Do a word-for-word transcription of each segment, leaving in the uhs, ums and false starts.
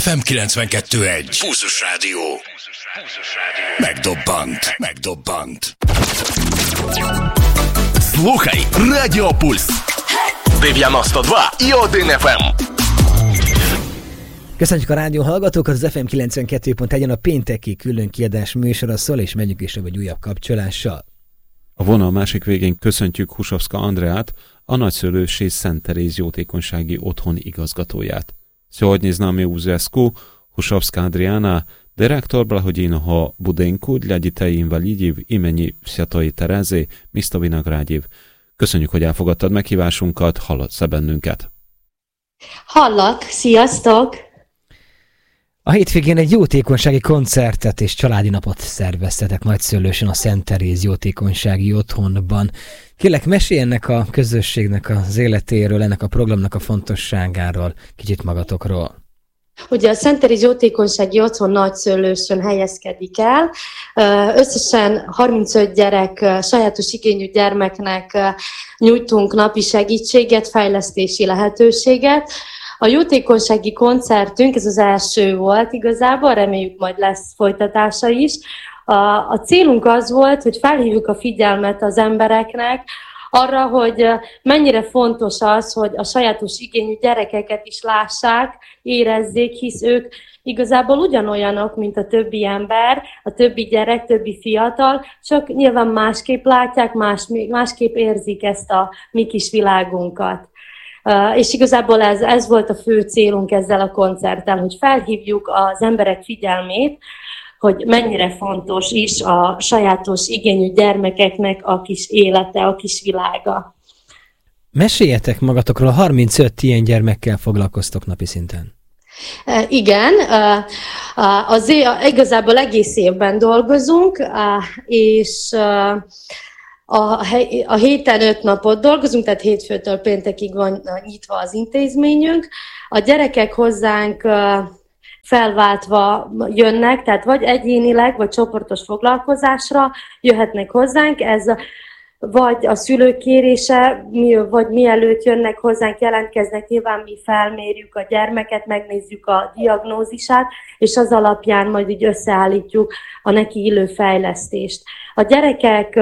ef em kilencvenkettő egy. Pulzus Rádió. Megdobbant. Megdobbant. Слухай Радіо Пульс. дев'яносто два і один еф ем. Köszönjük a rádió hallgatókat, az ef em kilencvenkettő pont egyen a pénteki külön kiadás műsora szól, és megyünk is egy újabb kapcsolással. A vonal másik végén köszöntjük Husovszka Andreát, a Nagyszőlősi Szent Teréz jótékonysági otthon igazgatóját. Сьогодні з нами у зв'язку Husovszka Andriana, директор благодійного будинку для дітей-інвалідів імені Святої Терези, місто Vinogradív. Köszönjük, hogy elfogadtad meghívásunkat, hallatsz-e bennünket? Hallak, sziasztok! A hétvégén egy jótékonysági koncertet és családi napot szerveztetek Nagyszőlősön a Szent Teréz jótékonysági otthonban. Kérlek, mesélj ennek a közösségnek az életéről, ennek a programnak a fontosságáról, kicsit magatokról. Ugye a Szent Teréz jótékonysági otthon Nagyszőlősön helyezkedik el. Összesen harmincöt gyerek, sajátos igényű gyermeknek nyújtunk napi segítséget, fejlesztési lehetőséget. A jótékonysági koncertünk, ez az első volt igazából, reméljük majd lesz folytatása is. A, a célunk az volt, hogy felhívjuk a figyelmet az embereknek arra, hogy mennyire fontos az, hogy a sajátos igényű gyerekeket is lássák, érezzék, hisz ők igazából ugyanolyanok, mint a többi ember, a többi gyerek, többi fiatal, csak nyilván másképp látják, más, másképp érzik ezt a mi kis világunkat. Uh, és igazából ez, ez volt a fő célunk ezzel a koncerttel, hogy felhívjuk az emberek figyelmét, hogy mennyire fontos is a sajátos igényű gyermekeknek a kis élete, a kis világa. Meséljetek magatokról, a harmincöt ilyen gyermekkel foglalkoztok napi szinten. Uh, igen, uh, uh, az, igazából egész évben dolgozunk, uh, és uh, A, a héten öt napot dolgozunk, tehát hétfőtől péntekig van nyitva az intézményünk. A gyerekek hozzánk felváltva jönnek, tehát vagy egyénileg, vagy csoportos foglalkozásra jöhetnek hozzánk. Ez vagy a szülők kérése, vagy mielőtt jönnek hozzánk, jelentkeznek, nyilván mi felmérjük a gyermeket, megnézzük a diagnózisát, és az alapján majd így összeállítjuk a neki illő fejlesztést. A gyerekek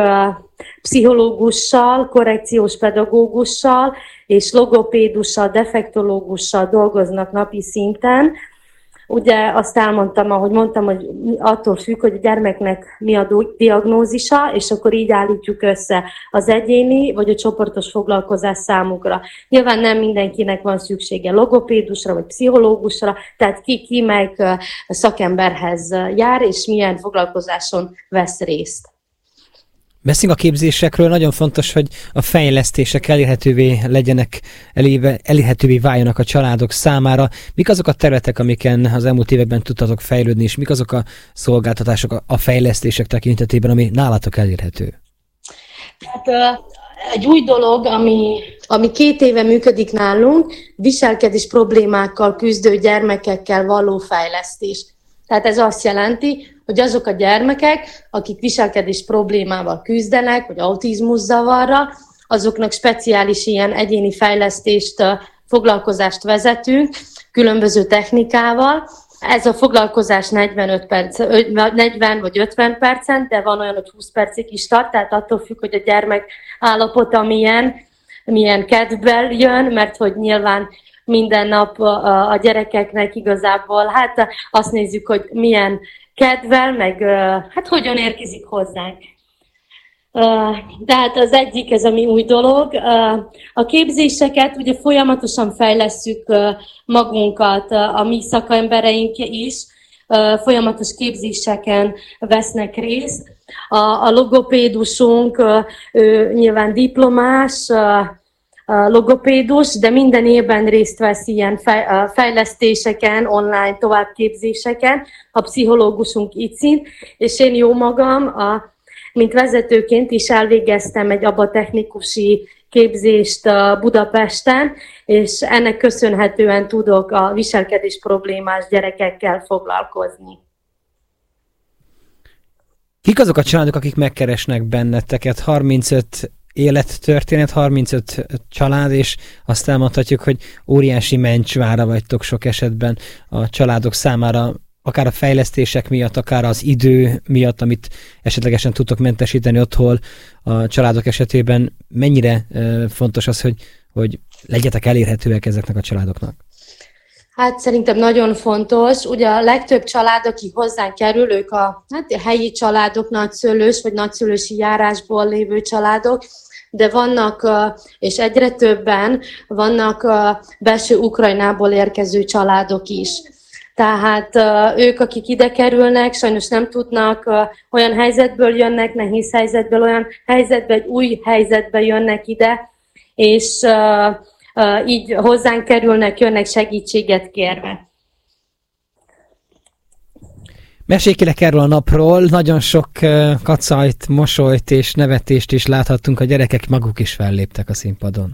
pszichológussal, korrekciós pedagógussal és logopédussal, defektológussal dolgoznak napi szinten. Ugye azt elmondtam, ahogy mondtam, hogy attól függ, hogy a gyermeknek mi a diagnózisa, és akkor így állítjuk össze az egyéni vagy a csoportos foglalkozás számukra. Nyilván nem mindenkinek van szüksége logopédusra vagy pszichológusra, tehát ki, ki melyik szakemberhez jár, és milyen foglalkozáson vesz részt. Beszéljünk a képzésekről, nagyon fontos, hogy a fejlesztések elérhetővé legyenek, elérhetővé váljanak a családok számára. Mik azok a területek, amiken az elmúlt években tudtatok fejlődni, és mik azok a szolgáltatások a fejlesztések tekintetében, ami nálatok elérhető? Tehát egy új dolog, ami, ami két éve működik nálunk, viselkedés problémákkal küzdő gyermekekkel való fejlesztés. Tehát ez azt jelenti, hogy azok a gyermekek, akik viselkedés problémával küzdenek, vagy autizmuszavarra, azoknak speciális ilyen egyéni fejlesztést, foglalkozást vezetünk, különböző technikával. Ez a foglalkozás negyvenöt perc, negyven vagy ötven percen, de van olyan, hogy húsz percig is tart, tehát attól függ, hogy a gyermek állapota milyen, milyen kedvvel jön, mert hogy nyilván minden nap a gyerekeknek igazából, hát azt nézzük, hogy milyen kedvel, meg hát hogyan érkezik hozzánk. Tehát az egyik, ez a mi új dolog. A képzéseket ugye folyamatosan fejlesszük magunkat, a mi szakembereink is folyamatos képzéseken vesznek részt. A, a logopédusunk ő nyilván diplomás, logopédus, de minden évben részt vesz ilyen fejlesztéseken, online továbbképzéseken, a pszichológusunk Icin, és én jó magam, a, mint vezetőként is elvégeztem egy abatechnikusi képzést Budapesten, és ennek köszönhetően tudok a viselkedés problémás gyerekekkel foglalkozni. Kik azok a családok, akik megkeresnek benneteket? harmincöt élettörténet, harmincöt család, és azt elmondhatjuk, hogy óriási mencsvára vagytok sok esetben a családok számára, akár a fejlesztések miatt, akár az idő miatt, amit esetlegesen tudtok mentesíteni otthon a családok esetében. Mennyire fontos az, hogy, hogy legyetek elérhetőek ezeknek a családoknak? Hát szerintem nagyon fontos. Ugye a legtöbb család, aki hozzánk kerül, ők a hát, helyi családok, nagyszülős vagy nagyszülősi járásból lévő családok, de vannak, és egyre többen vannak belső Ukrajnából érkező családok is. Tehát ők, akik ide kerülnek, sajnos nem tudnak, olyan helyzetből jönnek, nehéz helyzetből, olyan helyzetbe, egy új helyzetbe jönnek ide, és így hozzánk kerülnek, jönnek segítséget kérve. Mesélj kérlek erről a napról, nagyon sok kacajt, mosolyt és nevetést is láthattunk, a gyerekek maguk is felléptek a színpadon.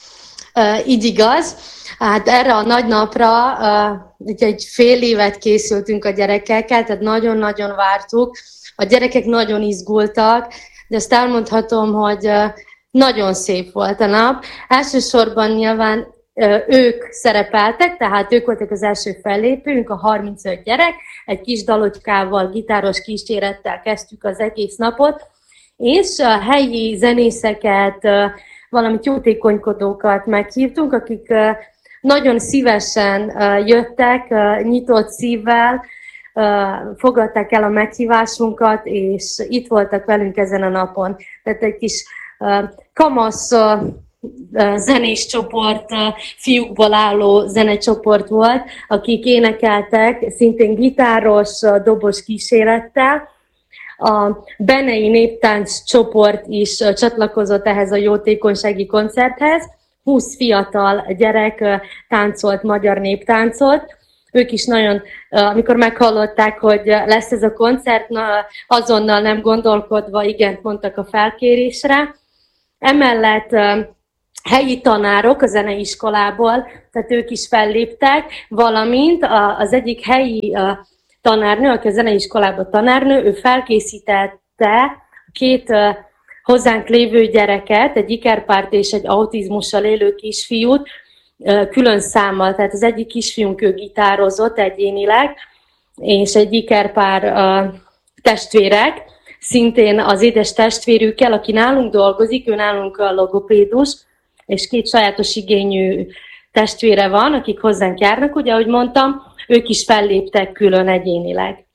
Uh, így igaz. Hát erre a nagy napra uh, egy fél évet készültünk a gyerekekkel, tehát nagyon-nagyon vártuk. A gyerekek nagyon izgultak, de ezt elmondhatom, hogy uh, nagyon szép volt a nap. Elsősorban nyilván uh, ők szerepeltek, tehát ők voltak az első fellépőnk, a harmincöt gyerek, egy kis dalocskával, gitáros kísérettel kezdtük az egész napot, és a helyi zenészeket, uh, valamint jótékonykodókat meghívtunk, akik uh, nagyon szívesen uh, jöttek, uh, nyitott szívvel, uh, fogadták el a meghívásunkat, és itt voltak velünk ezen a napon. Tehát egy kis uh, kamasz uh, uh, zenés csoport, uh, fiúkból álló zenecsoport volt, akik énekeltek, szintén gitáros, uh, dobos kísérettel. A Benei Néptánc csoport is uh, csatlakozott ehhez a jótékonysági koncerthez. húsz fiatal gyerek uh, táncolt magyar néptáncot. Ők is nagyon, uh, amikor meghallották, hogy lesz ez a koncert, na, azonnal nem gondolkodva igent mondtak a felkérésre. Emellett uh, helyi tanárok a zeneiskolából, tehát ők is felléptek, valamint a, az egyik helyi uh, tanárnő, aki a zeneiskolában tanárnő, ő felkészítette két uh, hozzánk lévő gyereket, egy ikerpárt és egy autizmussal élő kisfiút, uh, külön számmal, tehát az egyik kisfiunk ő gitározott egyénileg, és egy ikerpár uh, testvérek, szintén az édes testvérükkel, aki nálunk dolgozik, ő nálunk a logopédus, és két sajátos igényű testvére van, akik hozzánk járnak, ugye, ahogy mondtam, ők is felléptek külön egyénileg.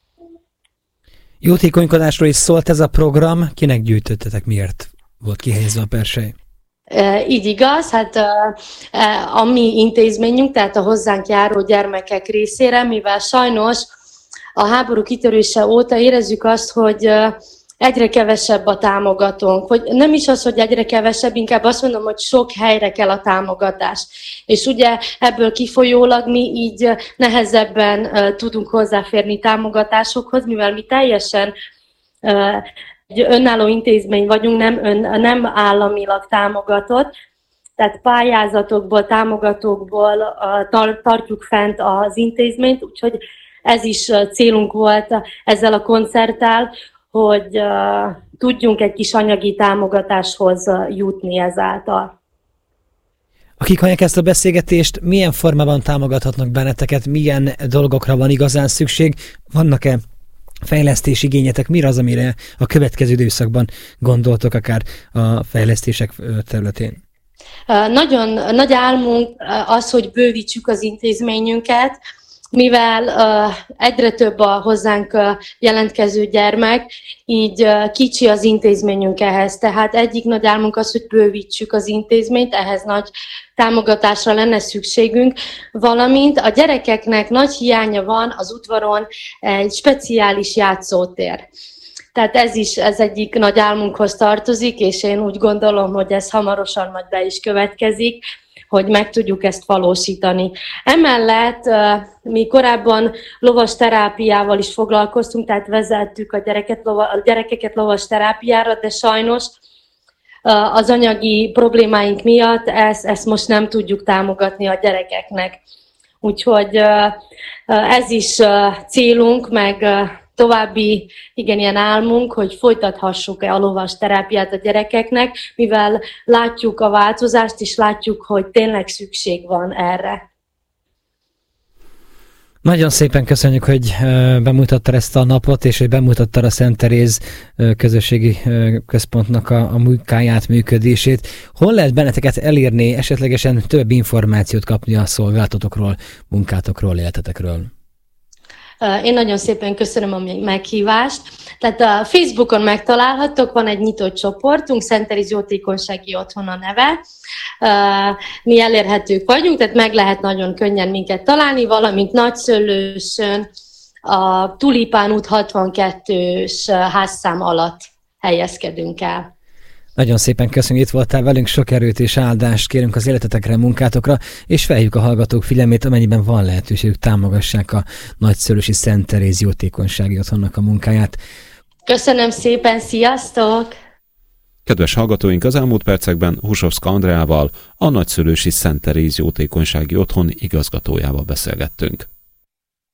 Jótékonykodásról is szólt ez a program. Kinek gyűjtöttetek, miért volt kihelyezve a persely? E, így igaz, hát e, a mi intézményünk, tehát a hozzánk járó gyermekek részére, mivel sajnos a háború kitörése óta érezzük azt, hogy egyre kevesebb a támogatónk, vagy nem is az, hogy egyre kevesebb, inkább azt mondom, hogy sok helyre kell a támogatás. És ugye ebből kifolyólag mi így nehezebben uh, tudunk hozzáférni támogatásokhoz, mivel mi teljesen uh, egy önálló intézmény vagyunk, nem, ön, nem államilag támogatott, tehát pályázatokból, támogatókból uh, tar- tartjuk fent az intézményt, úgyhogy ez is uh, célunk volt uh, ezzel a koncerttel, hogy uh, tudjunk egy kis anyagi támogatáshoz uh, jutni ezáltal. Akik hallják ezt a beszélgetést, milyen formában támogathatnak benneteket, milyen dolgokra van igazán szükség? Vannak-e fejlesztési igényetek? Mi az, amire a következő időszakban gondoltok akár a fejlesztések területén? Uh, nagyon nagy álmunk az, hogy bővítsük az intézményünket, mivel uh, egyre több a hozzánk uh, jelentkező gyermek, így uh, kicsi az intézményünk ehhez. Tehát egyik nagy álmunk az, hogy bővítsük az intézményt, ehhez nagy támogatásra lenne szükségünk, valamint a gyerekeknek nagy hiánya van az udvaron egy speciális játszótér. Tehát ez is ez egyik nagy álmunkhoz tartozik, és én úgy gondolom, hogy ez hamarosan majd be is következik, hogy meg tudjuk ezt valósítani. Emellett mi korábban lovas terápiával is foglalkoztunk, tehát vezettük a, gyereket, a gyerekeket lovas terápiára, de sajnos az anyagi problémáink miatt ezt, ezt most nem tudjuk támogatni a gyerekeknek. Úgyhogy ez is célunk, meg további igen ilyen álmunk, hogy folytathassuk-e a lovas terápiát a gyerekeknek, mivel látjuk a változást, és látjuk, hogy tényleg szükség van erre. Nagyon szépen köszönjük, hogy bemutattad ezt a napot, és hogy bemutattad a Szent Teréz közösségi központnak a, a munkáját, működését. Hol lehet benneteket elérni, esetlegesen több információt kapni a szolgálatotokról, munkátokról, életetekről? Én nagyon szépen köszönöm a meghívást. Tehát a Facebookon megtalálhattok, van egy nyitott csoportunk, Szent Teréz Jótékonysági Otthon a neve. Mi elérhetők vagyunk, tehát meg lehet nagyon könnyen minket találni, valamint Nagyszőlősön a Tulipán út hatvankettős házszám alatt helyezkedünk el. Nagyon szépen köszönjük, itt voltál velünk, sok erőt és áldást kérünk az életetekre, munkátokra, és felhívjuk a hallgatók figyelmét, amennyiben van lehetőségük, támogassák a Nagyszőlősi Szent Teréz Jótékonysági Otthonnak a munkáját. Köszönöm szépen, sziasztok! Kedves hallgatóink, az elmúlt percekben Husovszka Andreával, a Nagyszőlősi Szent Teréz Jótékonysági Otthon igazgatójával beszélgettünk.